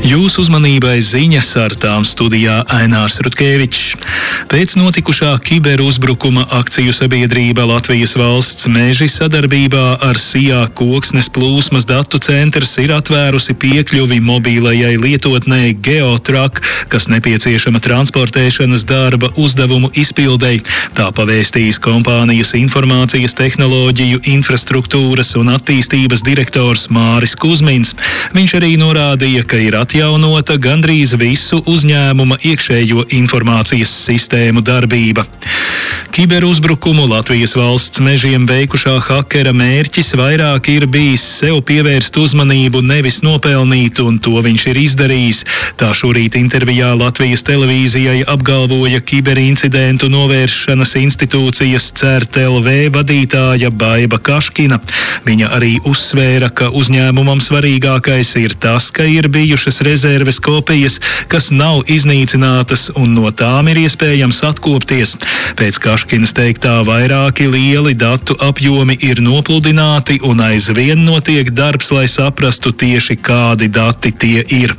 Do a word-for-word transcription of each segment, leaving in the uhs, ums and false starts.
Jūsu uzmanībai ziņas, ar tām studijā Ainārs Rutkevičs. Pēc notikušā kiberuzbrukuma akciju sabiedrība Latvijas valsts meži sadarbībā ar Sijā koksnes plūsmas datu centrs ir atvērusi piekļuvi mobīlajai lietotnei GeoTrack, kas nepieciešama transportēšanas darba uzdevumu izpildei. Tā pavēstījis kompānijas informācijas tehnoloģiju, infrastruktūras un attīstības direktors Māris Kuzmins. Viņš arī norādīja, ka ir atjaunota gandrīz visu uzņēmuma iekšējo informācijas sistēmu darbība. Kiberuzbrukumu Latvijas valsts mežiem veikušā hakera mērķis vairāk ir bijis sev pievērst uzmanību, nevis nopelnīt, un to viņš ir izdarījis. Tā šorīt intervijā Latvijas televīzijai apgalvoja kiberincidentu novēršanas institūcijas CERT L V vadītāja Baiba Kaškina. Viņa arī uzsvēra, ka uzņēmumam svarīgākais ir tas, ka ir bijušas rezerves kopijas, kas nav iznīcinātas, un no tām ir iespējams atkopties. Pēc Kaškinas teiktā vairāki lieli datu apjomi ir nopludināti, un aizvien notiek darbs, lai saprastu tieši kādi dati tie ir.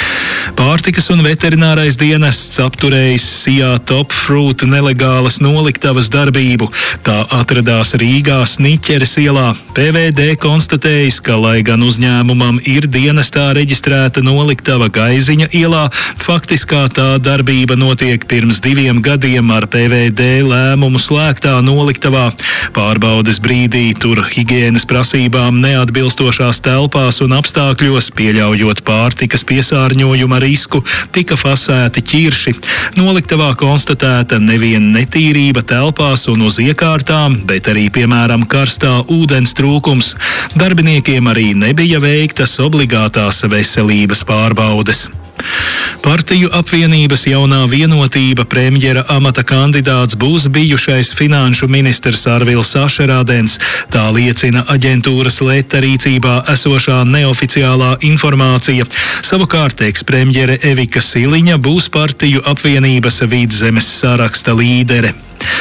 Pārtikas un veterinārais dienests apturējis Sijā Top Fruit nelegālas noliktavas darbību. Tā atradās Rīgā Sniķeres ielā. P V D konstatējis, ka, lai gan uzņēmumam ir dienestā reģistrēta noliktava Gaiziņa ielā, faktiskā tā darbība notiek pirms diviem gadiem ar P V D lēmumu slēgtā noliktavā. Pārbaudes brīdī tur higienas prasībām neatbilstošās telpās un apstākļos, pieļaujot pārtikas piesārņojuma risku, tika fasēti ķirši. Noliktavā konstatēta nevien netīrība telpās un uz iekārtām, bet arī, piemēram, karstā ūdens trūkums. Darbiniekiem arī nebija veiktas obligātās veselības pārbaudes. Partiju apvienības jaunā vienotība premjera amata kandidāts būs bijušais finanšu ministrs Arvils Ašerādens. Tā liecina aģentūras Leta rīcībā esošā neoficiālā informācija. Savukārt ekspremjere Evika Siliņa būs partiju apvienības Vidzemes saraksta līdere.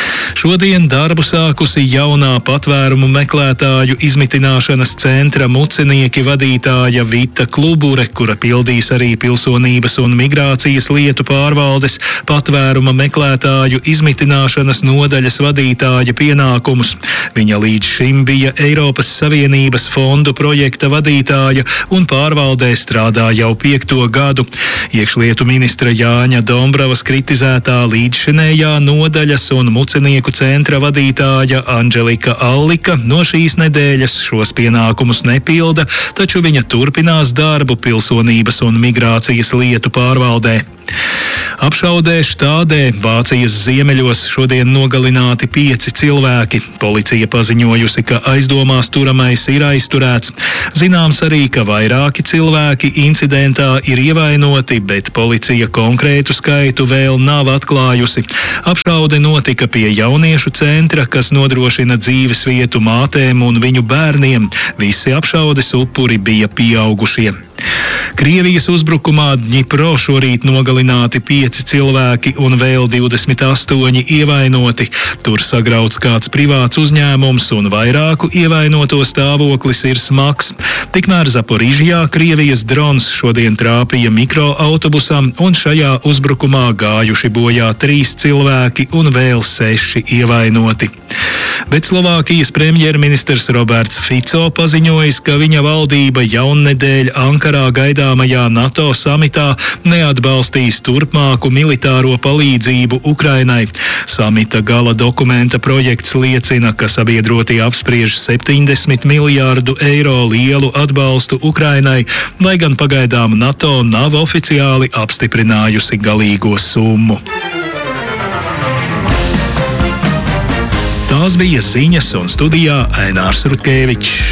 Šodien darbu sākusi jaunā patvērumu meklētāju izmitināšanas centra mucinieki vadītāja Vita Klubure, kura pildīs arī pilsonības un migrācijas lietu pārvaldes patvēruma meklētāju izmitināšanas nodaļas vadītāja pienākumus. Viņa līdz šim bija Eiropas Savienības fondu projekta vadītāja un pārvaldē strādā jau piekto gadu. Iekšlietu ministra Jāņa Dombravas kritizētā līdzšinējā nodaļas un mucinieku centra vadītāja Anželika Allika no šīs nedēļas šos pienākumus nepilda, taču viņa turpinās darbu pilsonības un migrācijas lietu pārvaldē. Apšaudē Štādē, Vācijas ziemeļos, šodien nogalināti pieci cilvēki. Policija paziņojusi, ka aizdomās turamais ir aizturēts. Zināms arī, ka vairāki cilvēki incidentā ir ievainoti, bet policija konkrētu skaitu vēl nav atklājusi. Apšaude notika pie jauniešu centra, kas nodrošina dzīves vietu mātēm un viņu bērniem. Visi apšaudes upuri bija pieaugušie. Krievijas uzbrukumā Dņipro šorīt nogalināti pieci cilvēki un vēl divdesmit astoņi ievainoti. Tur sagrauts kāds privāts uzņēmums un vairāku ievainoto stāvoklis ir smags. Tikmēr Zaporižjā Krievijas drons šodien trāpīja mikroautobusam, un šajā uzbrukumā gājuši bojā trīs cilvēki un vēl seši ievainoti. Bet Slovākijas premjerministrs Roberts Fico paziņojis, ka viņa valdība jaunnedēļ Ankarā gaidāmajā NATO samitā neatbalstīs turpmāku militāro palīdzību Ukrainai. Samita gala dokumenta projekts liecina, ka sabiedrotie apspriež septiņdesmit miljārdu eiro lielu atbalstu Ukrainai, lai gan pagaidām NATO nav oficiāli apstiprinājusi galīgo summu. Tās bija ziņas, un studijā Ainārs Rutkevičs.